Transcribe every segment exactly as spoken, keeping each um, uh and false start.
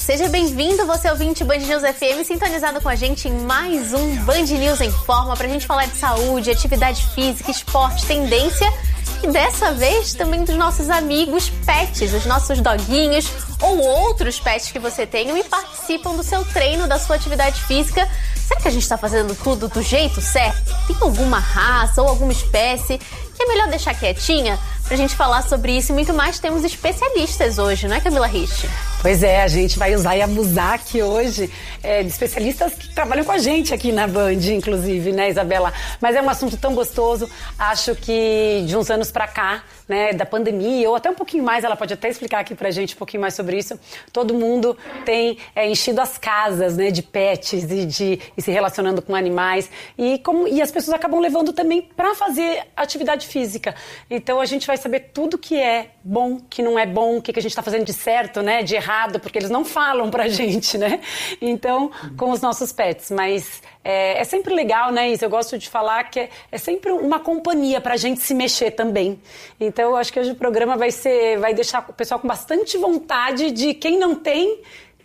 Seja bem-vindo, você ouvinte Band News F M, sintonizado com a gente em mais um Band News em Forma, pra gente falar de saúde, atividade física, esporte, tendência e dessa vez também dos nossos amigos pets, os nossos doguinhos ou outros pets que você tenha e participam do seu treino, da sua atividade física. Será que a gente está fazendo tudo do jeito certo? Tem alguma raça ou alguma espécie que é melhor deixar quietinha? Pra gente falar sobre isso e muito mais, temos especialistas hoje, não é, Camila Rich? Pois é, a gente vai usar e abusar aqui hoje é, de especialistas que trabalham com a gente aqui na Band, inclusive, né, Isabela? Mas é um assunto tão gostoso, acho que de uns anos pra cá, né, da pandemia, ou até um pouquinho mais, ela pode até explicar aqui pra gente um pouquinho mais sobre isso, todo mundo tem é, enchido as casas, né, de pets e, de, e se relacionando com animais, e, como, e as pessoas acabam levando também pra fazer atividade física. Então a gente vai saber tudo que é bom, que não é bom, o que, que a gente tá fazendo de certo, né, de errado, porque eles não falam pra gente, né? Então, com os nossos pets, mas é, é sempre legal, né, Isa? Eu gosto de falar que é, é sempre uma companhia pra gente se mexer também. Então, eu acho que hoje o programa vai ser, vai deixar o pessoal com bastante vontade de, quem não tem,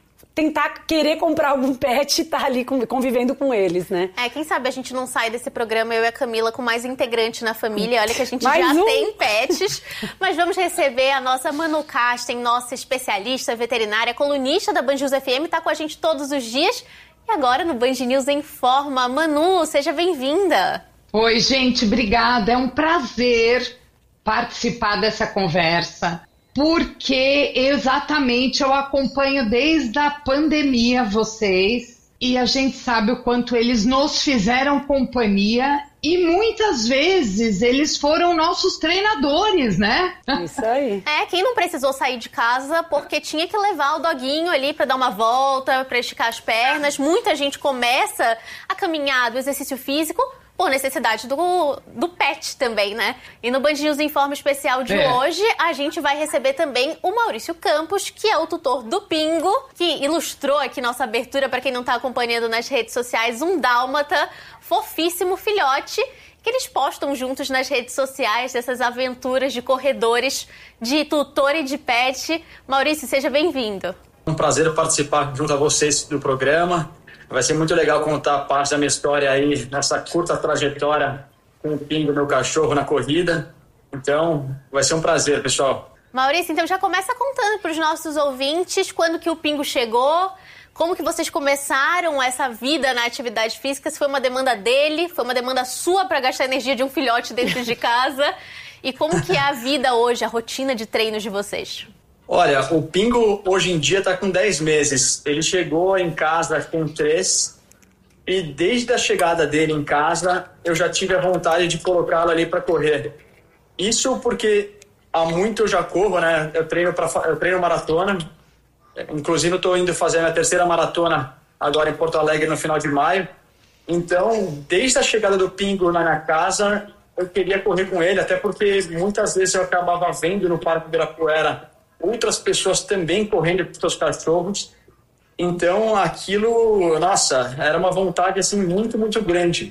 tentar querer comprar algum pet e estar tá ali convivendo com eles, né? É, quem sabe a gente não sai desse programa, eu e a Camila, com mais integrante na família. Olha que a gente mais já um. tem pets. Mas vamos receber a nossa Manu Casten, nossa especialista veterinária, colunista da Band News F M, tá com a gente todos os dias. E agora no Band News em Forma. Manu, seja bem-vinda. Oi, gente, obrigada. É um prazer participar dessa conversa. Porque exatamente eu acompanho desde a pandemia vocês e a gente sabe o quanto eles nos fizeram companhia e muitas vezes eles foram nossos treinadores, né? Isso aí. É, quem não precisou sair de casa porque tinha que levar o doguinho ali pra dar uma volta, pra esticar as pernas. Muita gente começa a caminhar do exercício físico por necessidade do, do pet também, né? E no Band News Informa especial de é. hoje, a gente vai receber também o Maurício Campos, que é o tutor do Pingo, que ilustrou aqui nossa abertura, para quem não tá acompanhando nas redes sociais, um dálmata, fofíssimo filhote, que eles postam juntos nas redes sociais, dessas aventuras de corredores, de tutor e de pet. Maurício, seja bem-vindo. É um prazer participar junto a vocês do programa. Vai ser muito legal contar parte da minha história aí, nessa curta trajetória com o Pingo, meu cachorro, na corrida. Então, vai ser um prazer, pessoal. Maurício, então já começa contando para os nossos ouvintes quando que o Pingo chegou, como que vocês começaram essa vida na atividade física, se foi uma demanda dele, foi uma demanda sua para gastar a energia de um filhote dentro de casa, e como que é a vida hoje, a rotina de treinos de vocês? Olha, o Pingo hoje em dia está com dez meses. Ele chegou em casa com três e desde a chegada dele em casa eu já tive a vontade de colocá-lo ali para correr. Isso porque há muito eu já corro, né? Eu treino, pra, eu treino maratona. Inclusive eu estou indo fazer a minha terceira maratona agora em Porto Alegre no final de maio. Então, desde a chegada do Pingo na minha casa, eu queria correr com ele, até porque muitas vezes eu acabava vendo no Parque Ibirapuera outras pessoas também correndo com seus cachorros. Então aquilo, nossa, era uma vontade assim muito, muito grande.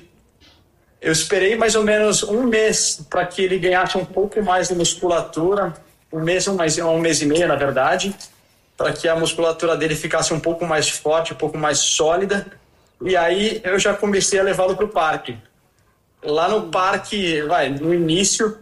Eu esperei mais ou menos um mês para que ele ganhasse um pouco mais de musculatura, um mês, um mês, um mês e meio na verdade, para que a musculatura dele ficasse um pouco mais forte, um pouco mais sólida. E aí eu já comecei a levá-lo para o parque. Lá no parque, vai, no início,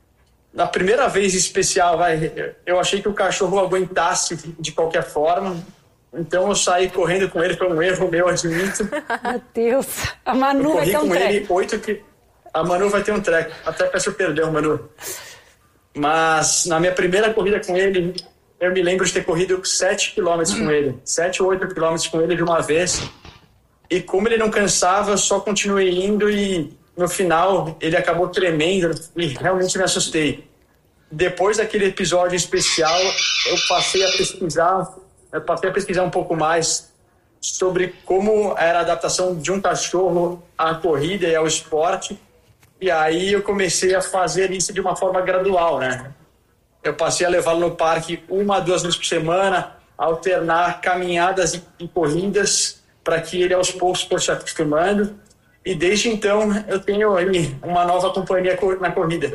na primeira vez especial, vai, eu achei que o cachorro aguentasse de qualquer forma, então eu saí correndo com ele, foi um erro meu, admito. Meu Deus, a Manu vai ter um treco. Oito que... A Manu vai ter um treco, até peço perdão, Manu. Mas na minha primeira corrida com ele, eu me lembro de ter corrido sete quilômetros com ele, sete ou oito quilômetros com ele de uma vez, e como ele não cansava, eu só continuei indo e no final, ele acabou tremendo e realmente me assustei. Depois daquele episódio especial, eu passei a pesquisar, eu passei a pesquisar um pouco mais sobre como era a adaptação de um cachorro à corrida e ao esporte. E aí eu comecei a fazer isso de uma forma gradual, né? Eu passei a levá-lo no parque uma, duas vezes por semana, alternar caminhadas e, e corridas para que ele aos poucos fosse se acostumando. E desde então eu tenho aí uma nova companhia na corrida.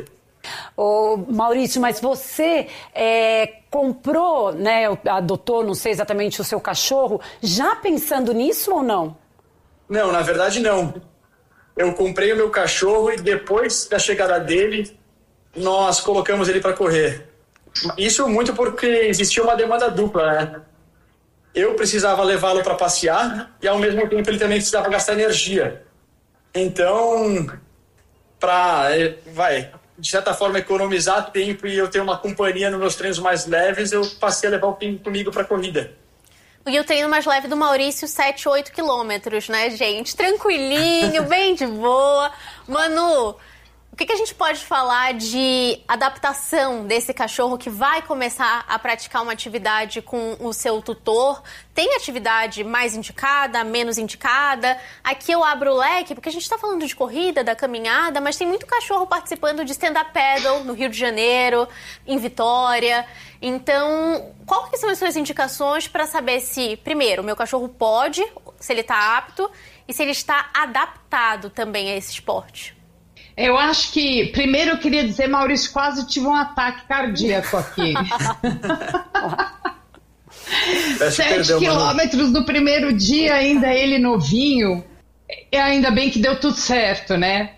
Ô, Maurício, mas você é, comprou, né, adotou, não sei exatamente, o seu cachorro, já pensando nisso ou não? Não, na verdade não. Eu comprei o meu cachorro e depois da chegada dele, nós colocamos ele para correr. Isso muito porque existia uma demanda dupla, né? Eu precisava levá-lo para passear e ao mesmo tempo ele também precisava gastar energia. Então, para, vai, de certa forma, economizar tempo e eu ter uma companhia nos meus treinos mais leves, eu passei a levar o Pingo comigo para a corrida. E o treino mais leve do Maurício, sete, oito quilômetros, né, gente? Tranquilinho, bem de boa. Manu, o que, que a gente pode falar de adaptação desse cachorro que vai começar a praticar uma atividade com o seu tutor? Tem atividade mais indicada, menos indicada? Aqui eu abro o leque, porque a gente está falando de corrida, da caminhada, mas tem muito cachorro participando de stand-up paddle no Rio de Janeiro, em Vitória. Então, qual que são as suas indicações para saber se, primeiro, o meu cachorro pode, se ele está apto e se ele está adaptado também a esse esporte? Eu acho que, primeiro eu queria dizer, Maurício, quase tive um ataque cardíaco aqui. Sete quilômetros no primeiro dia, ainda ele novinho, e ainda bem que deu tudo certo, né?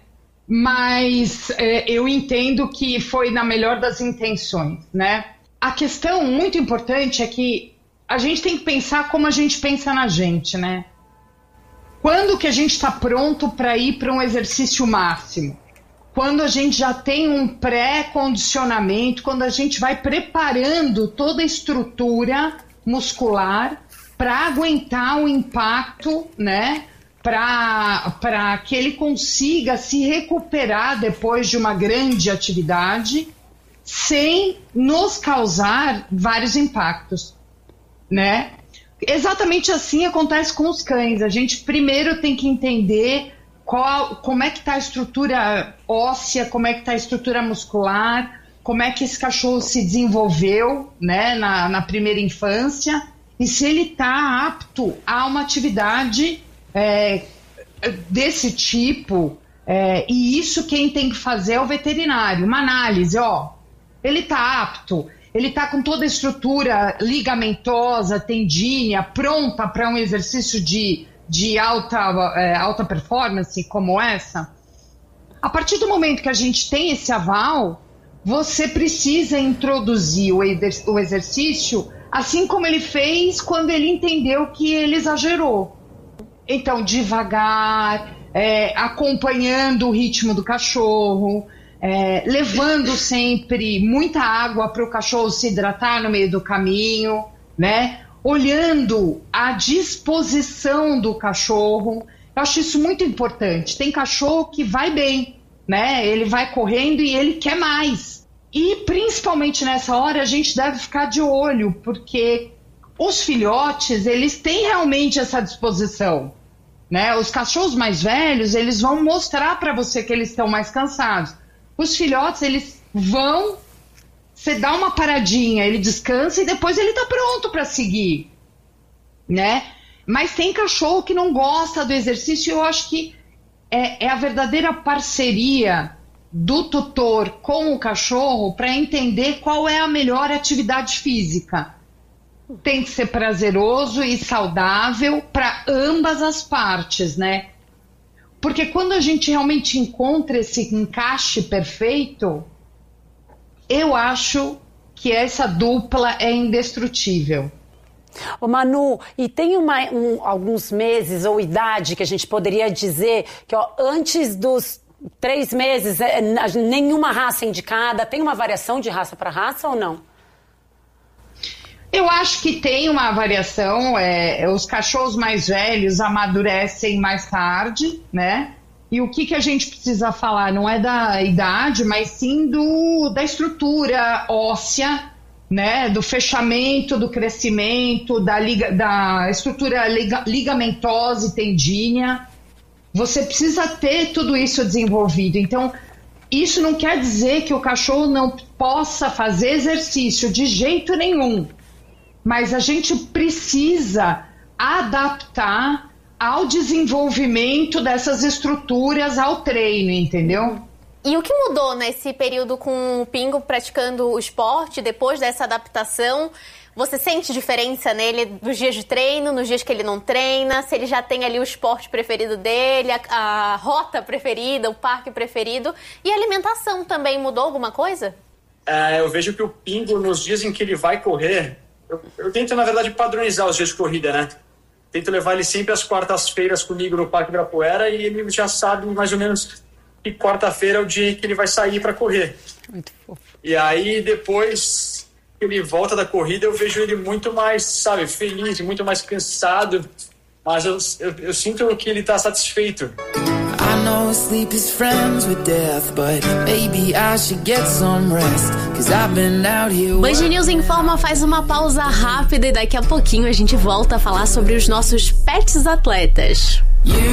Mas é, eu entendo que foi na melhor das intenções, né? A questão muito importante é que a gente tem que pensar como a gente pensa na gente, né? Quando que a gente está pronto para ir para um exercício máximo? Quando a gente já tem um pré-condicionamento, quando a gente vai preparando toda a estrutura muscular para aguentar o impacto, né? Para que ele consiga se recuperar depois de uma grande atividade sem nos causar vários impactos, né? Exatamente assim acontece com os cães. A gente primeiro tem que entender qual, como é que está a estrutura óssea, como é que está a estrutura muscular, como é que esse cachorro se desenvolveu, né, na, na primeira infância, e se ele está apto a uma atividade é, desse tipo. É, e isso quem tem que fazer é o veterinário. Uma análise, ó, ele está apto, ele está com toda a estrutura ligamentosa, tendínea, pronta para um exercício de, de alta, é, alta performance como essa. A partir do momento que a gente tem esse aval, você precisa introduzir o, exer- o exercício assim como ele fez quando ele entendeu que ele exagerou. Então, devagar, é, acompanhando o ritmo do cachorro, É, levando sempre muita água para o cachorro se hidratar no meio do caminho, né? Olhando a disposição do cachorro. Eu acho isso muito importante. Tem cachorro que vai bem, né? Ele vai correndo e ele quer mais. E principalmente nessa hora a gente deve ficar de olho, porque os filhotes, eles têm realmente essa disposição, né? Os cachorros mais velhos, eles vão mostrar para você que eles estão mais cansados. Os filhotes, eles vão, você dá uma paradinha, ele descansa e depois ele tá pronto para seguir, né? Mas tem cachorro que não gosta do exercício e eu acho que é, é a verdadeira parceria do tutor com o cachorro para entender qual é a melhor atividade física. Tem que ser prazeroso e saudável para ambas as partes, né? Porque quando a gente realmente encontra esse encaixe perfeito, eu acho que essa dupla é indestrutível. Ô Manu, e tem uma, um, alguns meses ou idade que a gente poderia dizer que ó, antes dos três meses, é, nenhuma raça indicada, tem uma variação de raça para raça ou não? Eu acho que tem uma variação, é, os cachorros mais velhos amadurecem mais tarde, né? E o que, que a gente precisa falar não é da idade, mas sim do, da estrutura óssea, né? Do fechamento, do crescimento, da, liga, da estrutura liga, ligamentosa e tendínea. Você precisa ter tudo isso desenvolvido. Então, isso não quer dizer que o cachorro não possa fazer exercício de jeito nenhum. Mas a gente precisa adaptar ao desenvolvimento dessas estruturas ao treino, entendeu? E o que mudou nesse período com o Pingo praticando o esporte, depois dessa adaptação? Você sente diferença nele nos dias de treino, nos dias que ele não treina? Se ele já tem ali o esporte preferido dele, a, a rota preferida, o parque preferido? E a alimentação também mudou alguma coisa? É, eu vejo que o Pingo, nos dias em que ele vai correr... Eu, eu tento, na verdade, padronizar os dias de corrida, né? Tento levar ele sempre às quartas-feiras comigo no Parque Ibirapuera e ele já sabe mais ou menos que quarta-feira é o dia que ele vai sair para correr. Muito fofo. E aí, depois que ele volta da corrida, eu vejo ele muito mais, sabe, feliz, muito mais cansado. Mas eu, eu, eu sinto que ele tá satisfeito. I know sleep is friends with death, but maybe I should get some rest, 'cause I've been out here. Band News Informa faz uma pausa rápida e daqui a pouquinho a gente volta a falar sobre os nossos pets atletas.